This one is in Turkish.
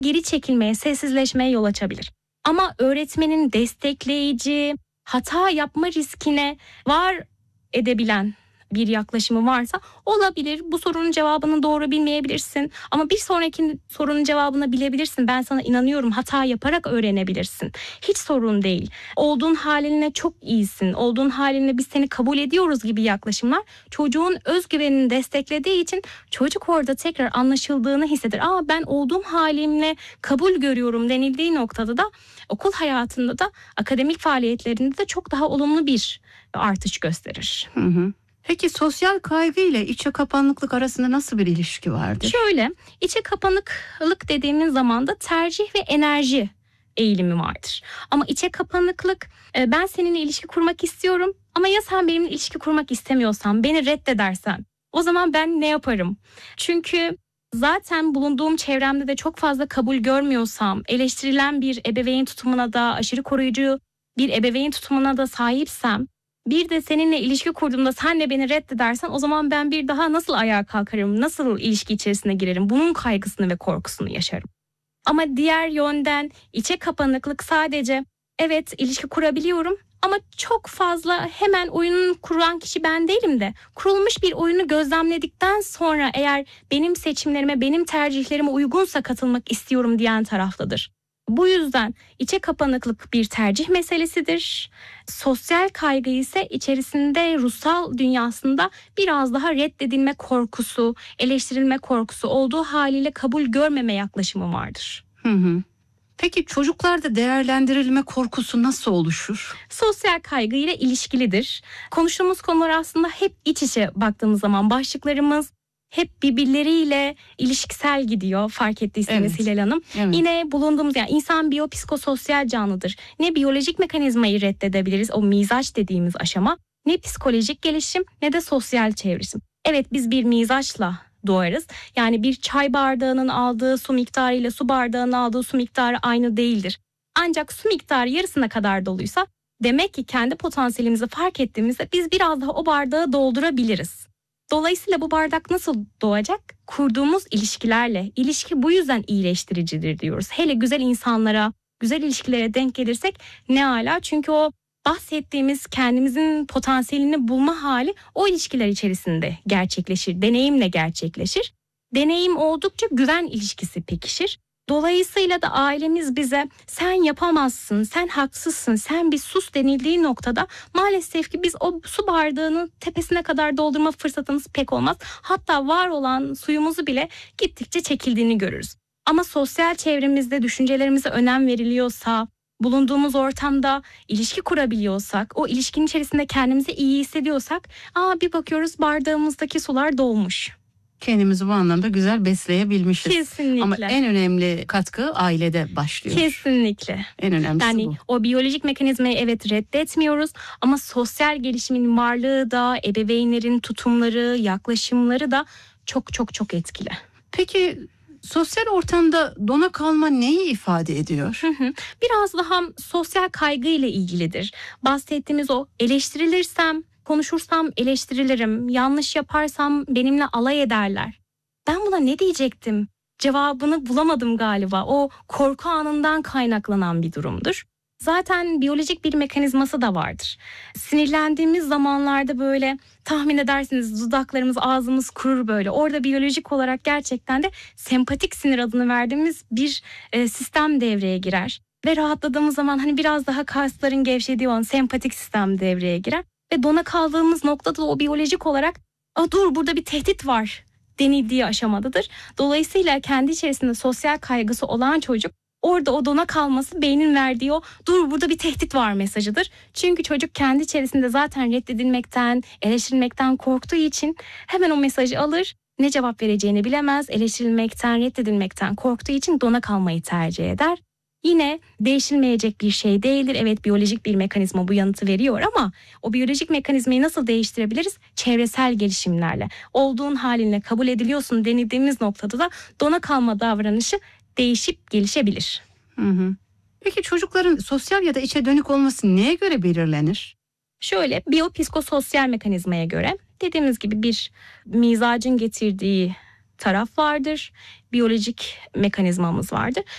geri çekilmeye, sessizleşmeye yol açabilir. Ama öğretmenin destekleyici, hata yapma riskine var edebilen bir yaklaşımı varsa olabilir. Bu sorunun cevabını doğru bilmeyebilirsin. Ama bir sonraki sorunun cevabını bilebilirsin. Ben sana inanıyorum. Hata yaparak öğrenebilirsin. Hiç sorun değil. Olduğun haline çok iyisin. Olduğun haline biz seni kabul ediyoruz gibi yaklaşımlar çocuğun özgüvenini desteklediği için çocuk orada tekrar anlaşıldığını hisseder. Ben olduğum halimle kabul görüyorum denildiği noktada da okul hayatında da akademik faaliyetlerinde de çok daha olumlu bir artış gösterir. Hı hı. Peki sosyal kaygı ile içe kapanıklık arasında nasıl bir ilişki vardır? Şöyle, içe kapanıklık dediğimiz zaman da tercih ve enerji eğilimi vardır. Ama içe kapanıklık, ben seninle ilişki kurmak istiyorum ama ya sen benimle ilişki kurmak istemiyorsan, beni reddedersen, o zaman ben ne yaparım? Çünkü zaten bulunduğum çevremde de çok fazla kabul görmüyorsam, eleştirilen bir ebeveyn tutumuna da, aşırı koruyucu bir ebeveyn tutumuna da sahipsem, bir de seninle ilişki kurduğumda sen de beni reddedersen, o zaman ben bir daha nasıl ayağa kalkarım, nasıl ilişki içerisine girerim, bunun kaygısını ve korkusunu yaşarım. Ama diğer yönden içe kapanıklık sadece evet ilişki kurabiliyorum ama çok fazla hemen oyunun kuran kişi ben değilim de kurulmuş bir oyunu gözlemledikten sonra eğer benim seçimlerime, benim tercihlerime uygunsa katılmak istiyorum diyen taraftadır. Bu yüzden içe kapanıklık bir tercih meselesidir. Sosyal kaygı ise içerisinde ruhsal dünyasında biraz daha reddedilme korkusu, eleştirilme korkusu olduğu haliyle kabul görmeme yaklaşımı vardır. Hı hı. Peki çocuklarda değerlendirilme korkusu nasıl oluşur? Sosyal kaygı ile ilişkilidir. Konuştuğumuz konular aslında hep iç içe baktığımız zaman başlıklarımız hep birbirleriyle ilişkisel gidiyor, fark ettiyseniz Hilal Hanım. Evet. Yine bulunduğumuz insan biyopsikososyal canlıdır. Ne biyolojik mekanizmayı reddedebiliriz, o mizaç dediğimiz aşama, ne psikolojik gelişim ne de sosyal çevresim. Evet, biz bir mizaçla doğarız. Yani bir çay bardağının aldığı su miktarı ile su bardağının aldığı su miktarı aynı değildir. Ancak su miktarı yarısına kadar doluysa demek ki kendi potansiyelimizi fark ettiğimizde biz biraz daha o bardağı doldurabiliriz. Dolayısıyla bu bardak nasıl doğacak? Kurduğumuz ilişkilerle. İlişki bu yüzden iyileştiricidir diyoruz. Hele güzel insanlara, güzel ilişkilere denk gelirsek ne ala. Çünkü o bahsettiğimiz kendimizin potansiyelini bulma hali o ilişkiler içerisinde gerçekleşir. Deneyimle gerçekleşir. Deneyim oldukça güven ilişkisi pekişir. Dolayısıyla da ailemiz bize sen yapamazsın, sen haksızsın, sen bir sus denildiği noktada maalesef ki biz o su bardağının tepesine kadar doldurma fırsatımız pek olmaz. Hatta var olan suyumuzu bile gittikçe çekildiğini görürüz. Ama sosyal çevremizde düşüncelerimize önem veriliyorsa, bulunduğumuz ortamda ilişki kurabiliyorsak, o ilişkinin içerisinde kendimizi iyi hissediyorsak, bir bakıyoruz bardağımızdaki sular dolmuş. Kendimizi bu anlamda güzel besleyebilmişiz. Kesinlikle. Ama en önemli katkı ailede başlıyor. Kesinlikle. En önemlisi yani bu. O biyolojik mekanizmayı evet reddetmiyoruz ama sosyal gelişimin varlığı da, ebeveynlerin tutumları, yaklaşımları da çok çok çok etkili. Peki sosyal ortamda dona kalma neyi ifade ediyor? Biraz daha sosyal kaygı ile ilgilidir. Bahsettiğimiz o eleştirilirsem, konuşursam eleştirilirim, yanlış yaparsam benimle alay ederler. Ben buna ne diyecektim? Cevabını bulamadım galiba. O korku anından kaynaklanan bir durumdur. Zaten biyolojik bir mekanizması da vardır. Sinirlendiğimiz zamanlarda böyle tahmin edersiniz dudaklarımız, ağzımız kurur böyle. Orada biyolojik olarak gerçekten de sempatik sinir adını verdiğimiz bir sistem devreye girer. Ve rahatladığımız zaman biraz daha kasların gevşediği olan sempatik sistem devreye girer. Ve dona kaldığımız noktada o biyolojik olarak dur burada bir tehdit var denildiği aşamadadır. Dolayısıyla kendi içerisinde sosyal kaygısı olan çocuk orada o dona kalması beynin verdiği o dur burada bir tehdit var mesajıdır. Çünkü çocuk kendi içerisinde zaten reddedilmekten, eleştirilmekten korktuğu için hemen o mesajı alır. Ne cevap vereceğini bilemez. Eleştirilmekten, reddedilmekten korktuğu için dona kalmayı tercih eder. Yine değişilmeyecek bir şey değildir. Evet, biyolojik bir mekanizma bu yanıtı veriyor ama o biyolojik mekanizmayı nasıl değiştirebiliriz? Çevresel gelişimlerle. Olduğun halinle kabul ediliyorsun denildiğimiz noktada da dona kalma davranışı değişip gelişebilir. Peki çocukların sosyal ya da içe dönük olması neye göre belirlenir? Şöyle, biyopsikososyal mekanizmaya göre dediğimiz gibi bir mizacın getirdiği taraf vardır. Biyolojik mekanizmamız vardır.